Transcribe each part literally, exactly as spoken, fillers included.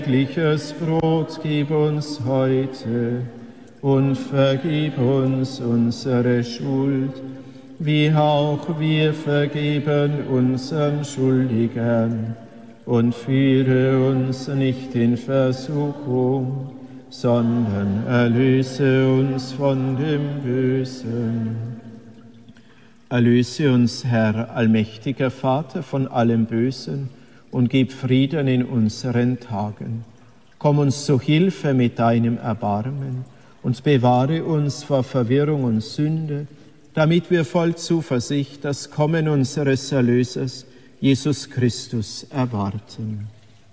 Tägliches Brot gib uns heute und vergib uns unsere Schuld, wie auch wir vergeben unseren Schuldigern. Und führe uns nicht in Versuchung, sondern erlöse uns von dem Bösen. Erlöse uns, Herr, allmächtiger Vater, von allem Bösen und gib Frieden in unseren Tagen. Komm uns zu Hilfe mit deinem Erbarmen und bewahre uns vor Verwirrung und Sünde, damit wir voll Zuversicht das Kommen unseres Erlösers, Jesus Christus, erwarten.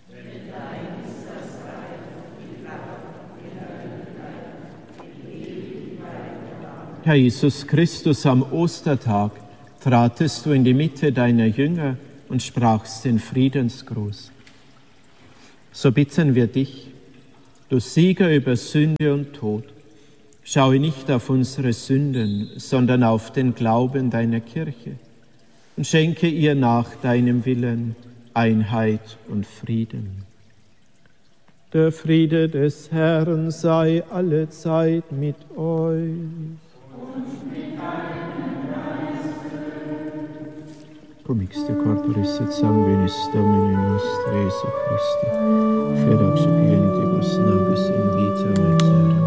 Herr Jesus Christus, am Ostertag tratest du in die Mitte deiner Jünger und sprachst den Friedensgruß. So bitten wir dich, du Sieger über Sünde und Tod, schaue nicht auf unsere Sünden, sondern auf den Glauben deiner Kirche und schenke ihr nach deinem Willen Einheit und Frieden. Der Friede des Herrn sei allezeit mit euch. Und mit deinem Geiste. Comixte corporis et sanguinis Domini nostri Jesu Christi, ferax sapientibus nobis in vitam aeternam.